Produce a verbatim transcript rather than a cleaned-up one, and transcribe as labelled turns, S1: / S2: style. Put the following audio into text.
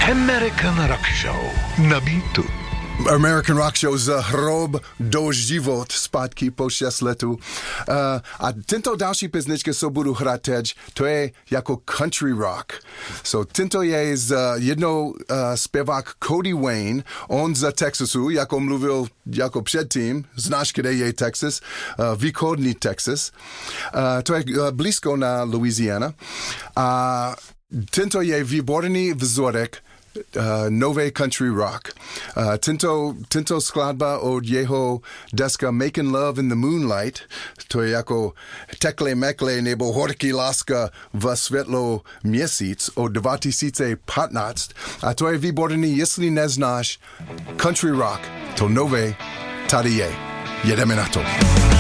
S1: American Rock Show na Beatu.
S2: American Rock Show z hrob do život zpátky po šest letů. Uh, a tento další písničky, co budu hrát teď, to je jako country rock. So tento je z uh, jednou uh, zpěvák Cody Wayne, on z Texasu, jako mluvil jako předtím, znáš, kde je Texas, uh, východní Texas. Uh, to je uh, blízko na Louisiana. A tento je výborný vzorek Uh, nové country rock. Uh, tento, tento skladba od jeho deska Making Love in the Moonlight, to je jako tekle mekle nebo horký láska v světlo měsíc od dva tisíce patnáct. A to je výborný, jestli neznáš country rock, to nové tady je. Jedeme na to.